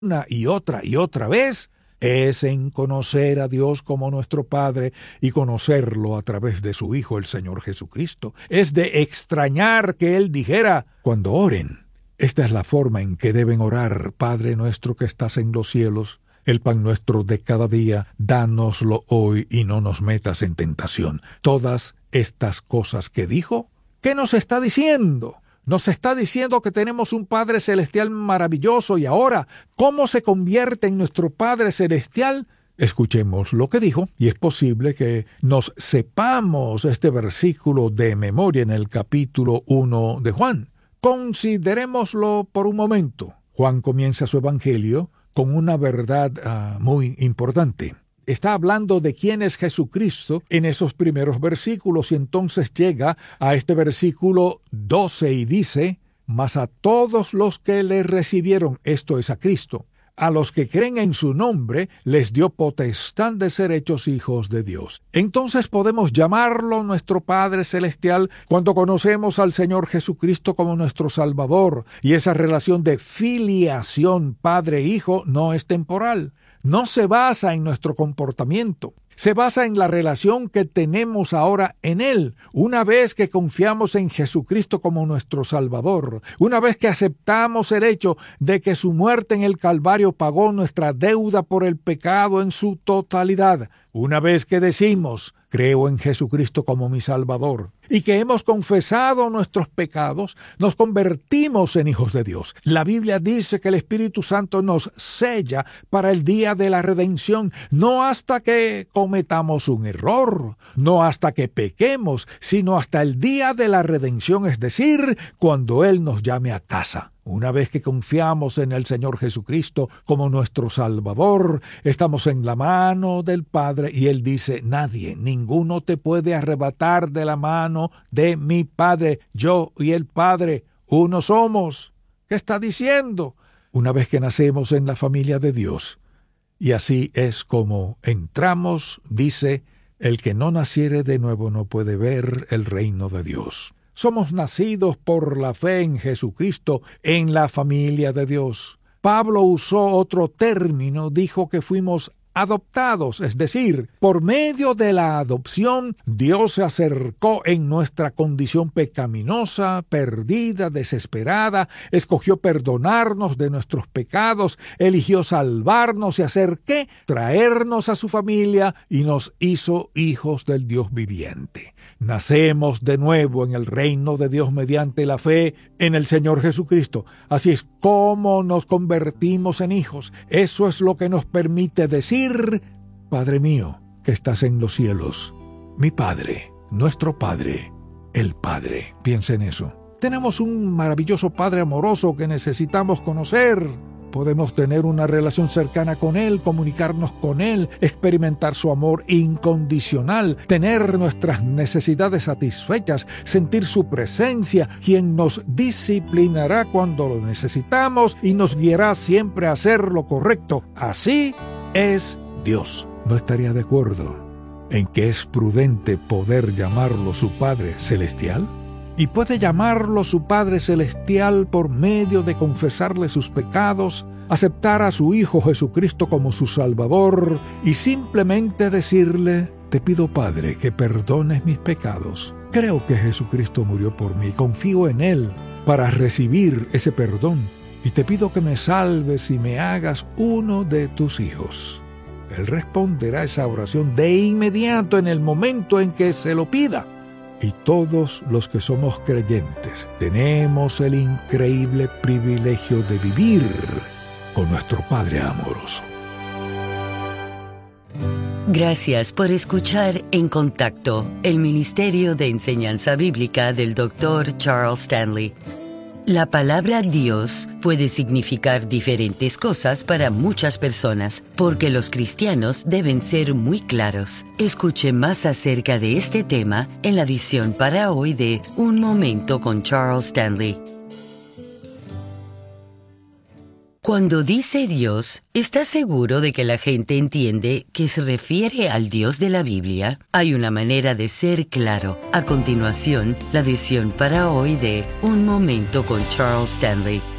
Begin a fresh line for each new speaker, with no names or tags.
una y otra vez, es en conocer a Dios como nuestro Padre y conocerlo a través de su Hijo, el Señor Jesucristo. Es de extrañar que Él dijera, cuando oren, esta es la forma en que deben orar: Padre nuestro que estás en los cielos, el pan nuestro de cada día, dánoslo hoy y no nos metas en tentación. Todas estas cosas que dijo, ¿qué nos está diciendo? Nos está diciendo que tenemos un Padre Celestial maravilloso, y ahora, ¿cómo se convierte en nuestro Padre Celestial? Escuchemos lo que dijo, y es posible que nos sepamos este versículo de memoria en el capítulo 1 de Juan. Considerémoslo por un momento. Juan comienza su evangelio con una verdad muy importante. Está hablando de quién es Jesucristo en esos primeros versículos, y entonces llega a este versículo 12 y dice: mas a todos los que le recibieron, esto es a Cristo, a los que creen en su nombre, les dio potestad de ser hechos hijos de Dios. Entonces podemos llamarlo nuestro Padre Celestial cuando conocemos al Señor Jesucristo como nuestro Salvador, y esa relación de filiación Padre-Hijo no es temporal. No se basa en nuestro comportamiento, se basa en la relación que tenemos ahora en Él. Una vez que confiamos en Jesucristo como nuestro Salvador, una vez que aceptamos el hecho de que su muerte en el Calvario pagó nuestra deuda por el pecado en su totalidad, una vez que decimos: creo en Jesucristo como mi Salvador, y que hemos confesado nuestros pecados, nos convertimos en hijos de Dios. La Biblia dice que el Espíritu Santo nos sella para el día de la redención, no hasta que cometamos un error, no hasta que pequemos, sino hasta el día de la redención, es decir, cuando Él nos llame a casa. Una vez que confiamos en el Señor Jesucristo como nuestro Salvador, estamos en la mano del Padre, y Él dice: nadie, ninguno te puede arrebatar de la mano de mi Padre. Yo y el Padre, uno somos. ¿Qué está diciendo? Una vez que nacemos en la familia de Dios, y así es como entramos, dice: el que no naciere de nuevo no puede ver el reino de Dios. Somos nacidos por la fe en Jesucristo en la familia de Dios. Pablo usó otro término, dijo que fuimos adoptados, es decir, por medio de la adopción, Dios se acercó en nuestra condición pecaminosa, perdida, desesperada, escogió perdonarnos de nuestros pecados, eligió salvarnos y hacer ¿qué? Traernos a su familia, y nos hizo hijos del Dios viviente. Nacemos de nuevo en el reino de Dios mediante la fe en el Señor Jesucristo. Así es como nos convertimos en hijos. Eso es lo que nos permite decir: Padre mío, que estás en los cielos, mi Padre, nuestro Padre, el Padre. Piensa en eso. Tenemos un maravilloso Padre amoroso que necesitamos conocer. Podemos tener una relación cercana con Él, comunicarnos con Él, experimentar su amor incondicional, tener nuestras necesidades satisfechas, sentir su presencia, quien nos disciplinará cuando lo necesitamos y nos guiará siempre a hacer lo correcto. Así es Dios. ¿No estaría de acuerdo en que es prudente poder llamarlo su Padre Celestial? Y puede llamarlo su Padre Celestial por medio de confesarle sus pecados, aceptar a su Hijo Jesucristo como su Salvador y simplemente decirle: te pido, Padre, que perdones mis pecados. Creo que Jesucristo murió por mí, confío en Él para recibir ese perdón, y te pido que me salves y me hagas uno de tus hijos. Él responderá esa oración de inmediato en el momento en que se lo pida. Y todos los que somos creyentes tenemos el increíble privilegio de vivir con nuestro Padre amoroso.
Gracias por escuchar En Contacto, el Ministerio de Enseñanza Bíblica del Dr. Charles Stanley. La palabra Dios puede significar diferentes cosas para muchas personas, porque los cristianos deben ser muy claros. Escuche más acerca de este tema en la edición para hoy de Un Momento con Charles Stanley. Cuando dice Dios, ¿está seguro de que la gente entiende que se refiere al Dios de la Biblia? Hay una manera de ser claro. A continuación, la edición para hoy de Un Momento con Charles Stanley.